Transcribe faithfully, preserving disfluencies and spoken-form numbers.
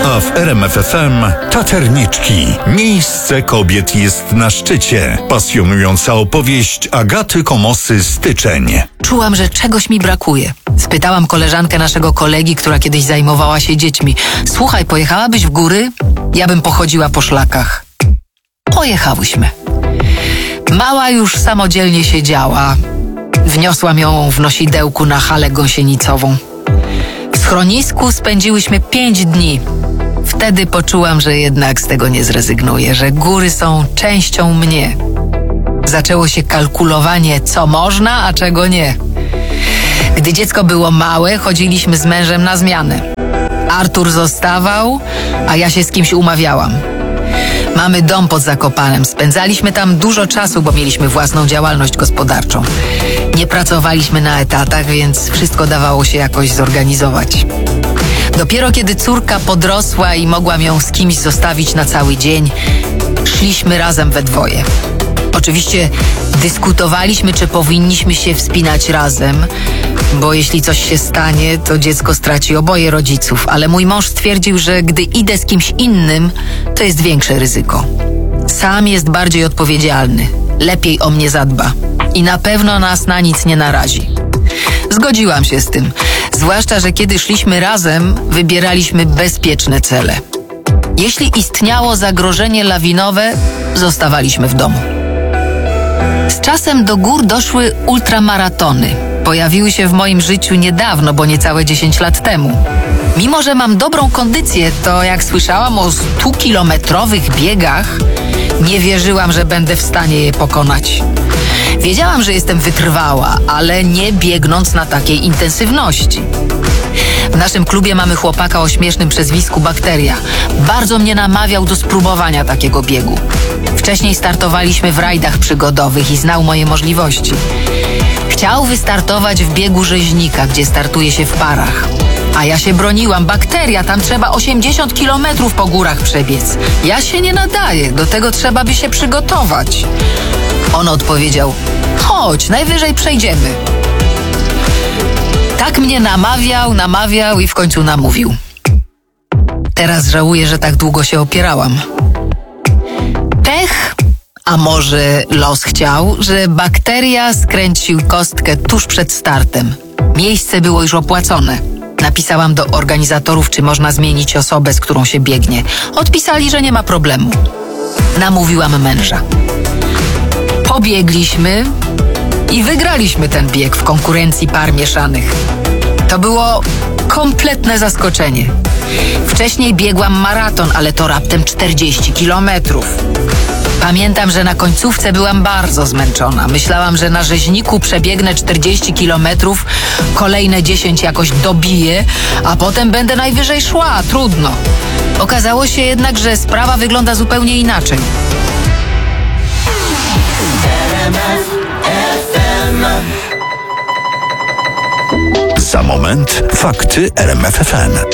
A w R M F F M Taterniczki. Miejsce kobiet jest na szczycie. Pasjonująca opowieść Agaty Komosy Styczeń. Czułam, że czegoś mi brakuje. Spytałam koleżankę naszego kolegi, która kiedyś zajmowała się dziećmi. Słuchaj, pojechałabyś w góry? Ja bym pochodziła po szlakach. Pojechałyśmy. Mała już samodzielnie siedziała. Wniosłam ją w nosidełku na halę gąsienicową. W schronisku spędziłyśmy pięć dni. Wtedy poczułam, że jednak z tego nie zrezygnuję, że góry są częścią mnie. Zaczęło się kalkulowanie, co można, a czego nie. Gdy dziecko było małe, chodziliśmy z mężem na zmianę. Artur zostawał, a ja się z kimś umawiałam. Mamy dom pod Zakopanem. Spędzaliśmy tam dużo czasu, bo mieliśmy własną działalność gospodarczą. Nie pracowaliśmy na etatach, więc wszystko dawało się jakoś zorganizować. Dopiero kiedy córka podrosła i mogłam ją z kimś zostawić na cały dzień, szliśmy razem we dwoje. Oczywiście dyskutowaliśmy, czy powinniśmy się wspinać razem, bo jeśli coś się stanie, to dziecko straci oboje rodziców, ale mój mąż stwierdził, że gdy idę z kimś innym, to jest większe ryzyko. Sam jest bardziej odpowiedzialny, lepiej o mnie zadba i na pewno nas na nic nie narazi. Zgodziłam się z tym, zwłaszcza, że kiedy szliśmy razem, wybieraliśmy bezpieczne cele. Jeśli istniało zagrożenie lawinowe, zostawaliśmy w domu. Z czasem do gór doszły ultramaratony. Pojawiły się w moim życiu niedawno, bo niecałe dziesięć lat temu. Mimo że mam dobrą kondycję, to jak słyszałam o stukilometrowych biegach, nie wierzyłam, że będę w stanie je pokonać. Wiedziałam, że jestem wytrwała, ale nie biegnąc na takiej intensywności. W naszym klubie mamy chłopaka o śmiesznym przezwisku Bakteria. Bardzo mnie namawiał do spróbowania takiego biegu. Wcześniej startowaliśmy w rajdach przygodowych i znał moje możliwości. Chciał wystartować w biegu rzeźnika, gdzie startuje się w parach. A ja się broniłam. Bakteria, tam trzeba osiemdziesiąt kilometrów po górach przebiec. Ja się nie nadaję, do tego trzeba by się przygotować. On odpowiedział: chodź, najwyżej przejdziemy. Tak mnie namawiał, namawiał i w końcu namówił. Teraz żałuję, że tak długo się opierałam. Pech, a może los chciał, że Bakteria skręcił kostkę tuż przed startem. Miejsce było już opłacone. Napisałam do organizatorów, czy można zmienić osobę, z którą się biegnie. Odpisali, że nie ma problemu. Namówiłam męża. Pobiegliśmy i wygraliśmy ten bieg w konkurencji par mieszanych. To było kompletne zaskoczenie. Wcześniej biegłam maraton, ale to raptem czterdzieści kilometrów. Pamiętam, że na końcówce byłam bardzo zmęczona. Myślałam, że na rzeźniku przebiegnę czterdzieści kilometrów, kolejne dziesięć jakoś dobiję, a potem będę najwyżej szła, trudno. Okazało się jednak, że sprawa wygląda zupełnie inaczej. Za moment fakty R M F F M.